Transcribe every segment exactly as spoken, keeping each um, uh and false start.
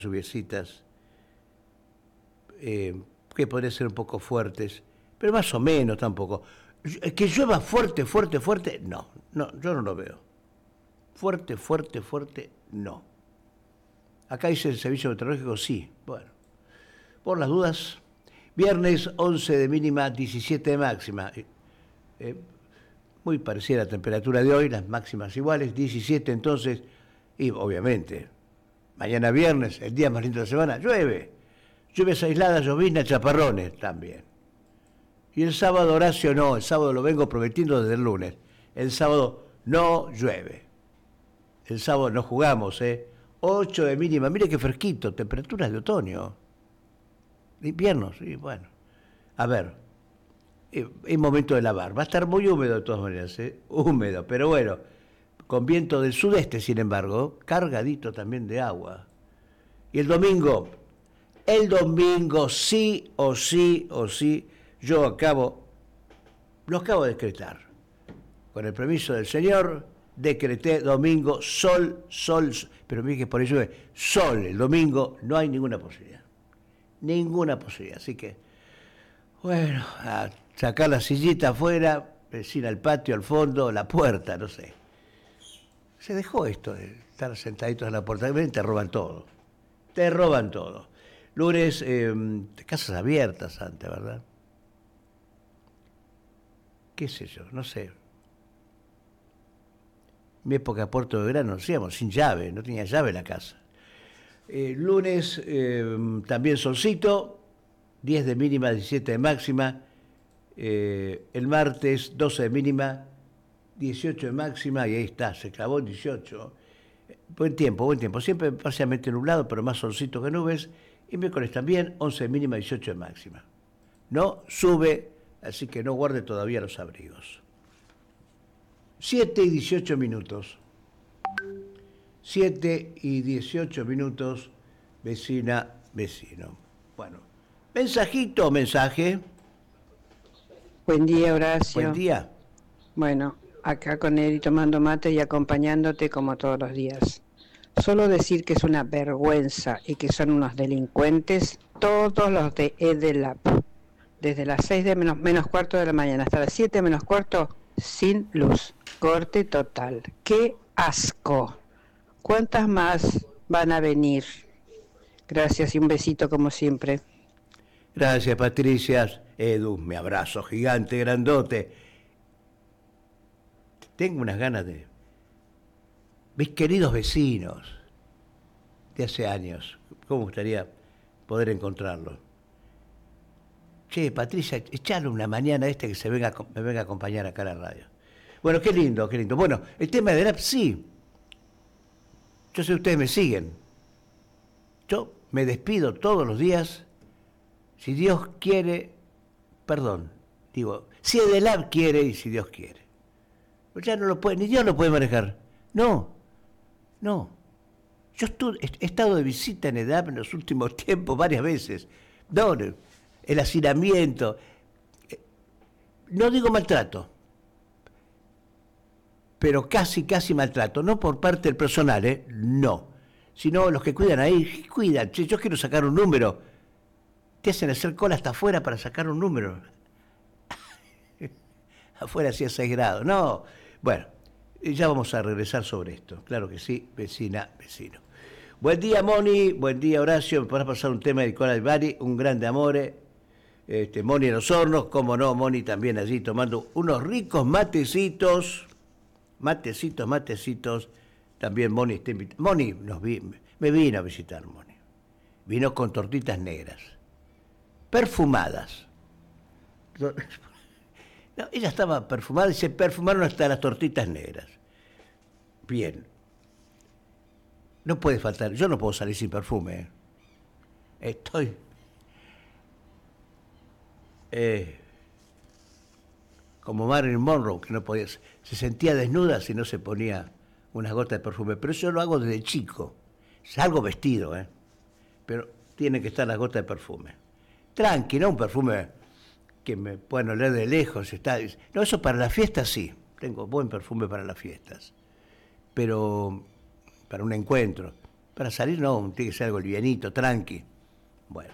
lluviecitas, eh, que podrían ser un poco fuertes, pero más o menos tampoco. Que llueva fuerte, fuerte, fuerte, no, no, yo no lo veo. Fuerte, fuerte, fuerte, no. Acá dice el servicio meteorológico, sí. Bueno, por las dudas, viernes once de mínima, diecisiete de máxima. Eh, muy parecida a la temperatura de hoy, las máximas iguales, diecisiete entonces, y obviamente, mañana viernes, el día más lindo de la semana, llueve. Lluvias aisladas, lloviznas, chaparrones también. Y el sábado, Horacio, no, el sábado lo vengo prometiendo desde el lunes. El sábado no llueve. El sábado no jugamos, ¿eh? ocho de mínima, mire qué fresquito, temperaturas de otoño. De invierno, sí, bueno. A ver, es momento de lavar. Va a estar muy húmedo de todas maneras, ¿eh? Húmedo, pero bueno, con viento del sudeste, sin embargo, cargadito también de agua. Y el domingo, el domingo sí o sí o sí, yo acabo, lo acabo de decretar. Con el permiso del Señor, decreté domingo, sol, sol, sol, pero mire que por eso es sol, el domingo no hay ninguna posibilidad. Ninguna posibilidad. Así que, bueno, a sacar la sillita afuera, vecina al patio, al fondo, la puerta, no sé. Se dejó esto de estar sentaditos en la puerta. Te roban todo. Te roban todo. Lunes, eh, casas abiertas antes, ¿verdad? ¿Qué sé yo? No sé. Mi época Puerto de Verano, decíamos, sin llave, no tenía llave la casa. Eh, lunes, eh, también solcito, diez de mínima, diecisiete de máxima. Eh, el martes, doce de mínima, dieciocho de máxima, y ahí está, se clavó en dieciocho. Buen tiempo, buen tiempo. Siempre parcialmente nublado, pero más solcito que nubes. Y miércoles también, once de mínima, dieciocho de máxima. No sube, así que no guarde todavía los abrigos. siete y dieciocho minutos. siete y dieciocho minutos, vecina, vecino. Bueno, mensajito, mensaje. Buen día, Horacio. Buen día. Bueno, acá con él tomando mate y acompañándote como todos los días. Solo decir que es una vergüenza y que son unos delincuentes todos los de Edelap. Desde las seis de menos, menos cuarto de la mañana hasta las siete menos cuarto, sin luz. Corte total. ¡Qué asco! ¿Cuántas más van a venir? Gracias y un besito como siempre. Gracias, Patricia. Edu, me abrazo gigante, grandote. Tengo unas ganas de... Mis queridos vecinos de hace años, ¿cómo me gustaría poder encontrarlos? Che, Patricia, echale una mañana este que se venga, me venga a acompañar acá a la radio. Bueno, qué lindo, qué lindo. Bueno, el tema de la sí. Yo sé, ustedes me siguen. Yo me despido todos los días, si Dios quiere, perdón, digo, si Edelab quiere y si Dios quiere. Pues ya no lo puede, ni Dios lo puede manejar. No, no. Yo estuve, he estado de visita en Edelab en los últimos tiempos varias veces. No, el hacinamiento. No digo maltrato, pero casi, casi maltrato. No por parte del personal, ¿eh? No. Sino los que cuidan ahí, cuidan. Che, yo quiero sacar un número. Te hacen hacer cola hasta afuera para sacar un número. Afuera hacía seis grados. No. Bueno, ya vamos a regresar sobre esto. Claro que sí, vecina, vecino. Buen día, Moni. Buen día, Horacio. Me podrás pasar un tema de Cola Bari, un grande amore. Este, Moni en los hornos. Cómo no, Moni también allí tomando unos ricos matecitos. Matecitos, matecitos. También Moni está invitada. Moni nos vi, me vino a visitar, Moni. Vino con tortitas negras. Perfumadas. No, ella estaba perfumada y se perfumaron hasta las tortitas negras. Bien. No puede faltar. Yo no puedo salir sin perfume. ¿eh? Estoy... Eh, como Marilyn Monroe, que no podía... Se sentía desnuda si no se ponía unas gotas de perfume. Pero eso lo hago desde chico. Salgo vestido, ¿eh? Pero tiene que estar las gotas de perfume. Tranqui, no un perfume que me puedan oler de lejos. Está... No, eso para las fiestas sí. Tengo buen perfume para las fiestas. Pero para un encuentro. Para salir no, tiene que ser algo livianito, tranqui. Bueno.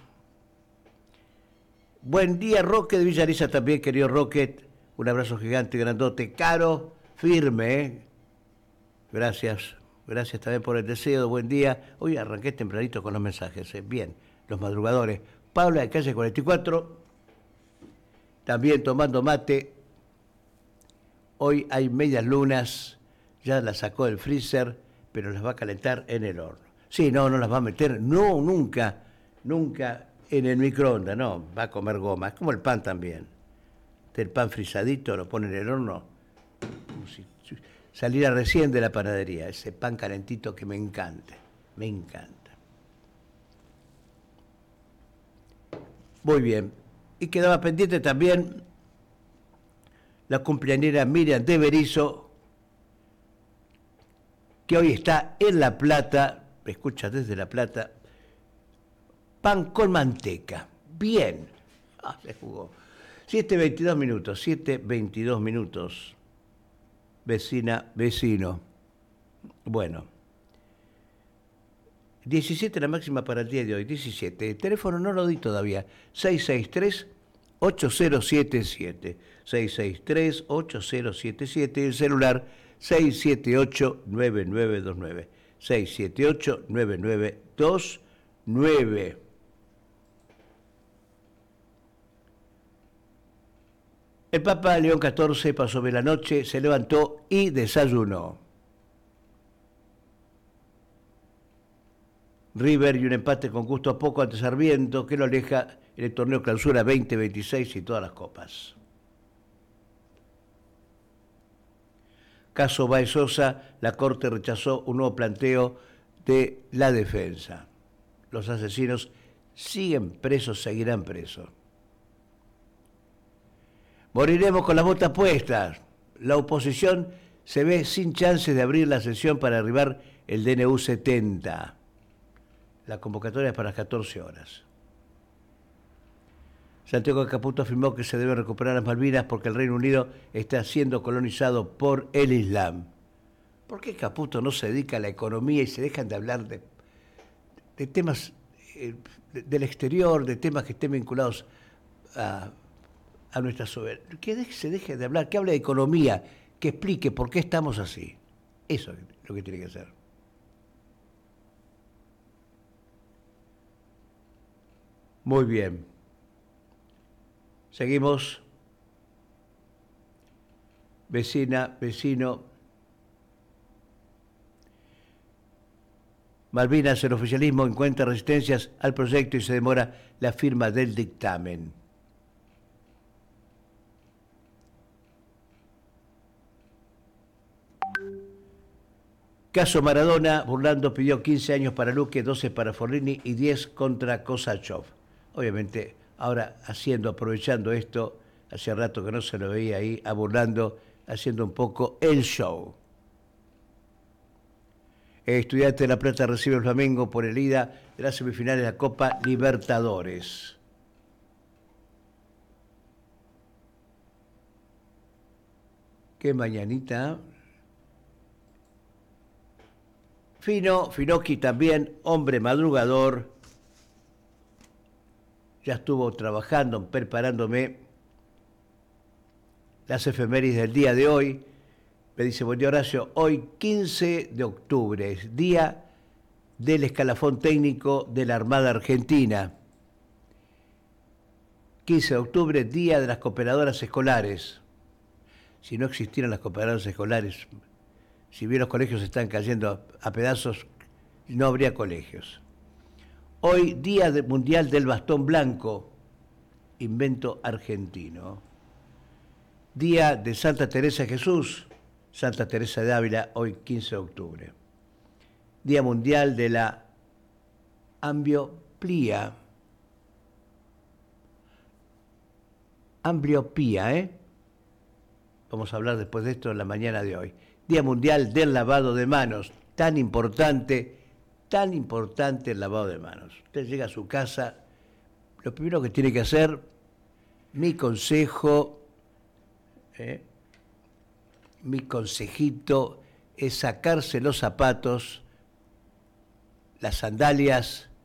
Buen día, Roque de Villarisa también, querido Roque. Un abrazo gigante, grandote, caro, firme. ¿eh? Gracias. Gracias también por el deseo. Buen día. Hoy arranqué tempranito con los mensajes. ¿eh? Bien, los madrugadores. Paula de calle cuarenta y cuatro. También tomando mate. Hoy hay medias lunas. Ya las sacó del freezer, pero las va a calentar en el horno. Sí, no, no las va a meter. No, nunca. Nunca en el microondas. No, va a comer goma. Es como el pan también. El pan frisadito lo pone en el horno. Como si saliera recién de la panadería. Ese pan calentito que me encanta. Me encanta. Muy bien. Y quedaba pendiente también la cumpleañera Miriam de Berizo, que hoy está en La Plata, me escucha desde La Plata, pan con manteca. Bien. Ah, se jugó. siete veintidós minutos, siete veintidós minutos. Vecina, vecino. Bueno. diecisiete la máxima para el día de hoy, diecisiete. El teléfono no lo di todavía. seis seis tres, ocho cero siete siete. seis seis tres, ocho cero siete siete. El celular seis siete ocho, nueve nueve dos nueve. seis siete ocho, nueve nueve dos nueve. El Papa León catorce pasó bien la noche, se levantó y desayunó. River y un empate con gusto a poco ante Sarmiento, que lo aleja en el torneo Clausura veinte veintiséis y todas las copas. Caso Baez Sosa, la Corte rechazó un nuevo planteo de la defensa. Los asesinos siguen presos, seguirán presos. Moriremos con las botas puestas. La oposición se ve sin chances de abrir la sesión para derribar el D N U setenta. La convocatoria es para las catorce horas. Santiago Caputo afirmó que se deben recuperar las Malvinas porque el Reino Unido está siendo colonizado por el Islam. ¿Por qué Caputo no se dedica a la economía y se dejan de hablar de, de temas eh, de, del exterior, de temas que estén vinculados a, a nuestra soberanía? Que se deje de hablar, que hable de economía, que explique por qué estamos así. Eso es lo que tiene que hacer. Muy bien. Seguimos. Vecina, vecino. Malvinas, el oficialismo encuentra resistencias al proyecto y se demora la firma del dictamen. Caso Maradona, Burlando pidió quince años para Luque, doce para Forlini y diez contra Kosachov. Obviamente, ahora haciendo, aprovechando esto, hace rato que no se lo veía ahí, a Burlando, haciendo un poco el show. El Estudiante de La Plata recibe el Flamengo por el ida de las semifinales de la Copa Libertadores. Qué mañanita. Fino, Finocchi también, hombre madrugador. Ya estuvo trabajando, preparándome las efemérides del día de hoy. Me dice, buen día Horacio, hoy quince de octubre, es día del escalafón técnico de la Armada Argentina. quince de octubre, día de las cooperadoras escolares. Si no existieran las cooperadoras escolares, si bien los colegios están cayendo a pedazos, no habría colegios. Hoy, Día Mundial del Bastón Blanco, invento argentino. Día de Santa Teresa de Jesús, Santa Teresa de Ávila, hoy quince de octubre. Día Mundial de la Ambliopía. Ambliopía, ¿eh? Vamos a hablar después de esto en la mañana de hoy. Día Mundial del Lavado de Manos, tan importante, tan importante el lavado de manos. Usted llega a su casa, lo primero que tiene que hacer, mi consejo, ¿eh? mi consejito es sacarse los zapatos las sandalias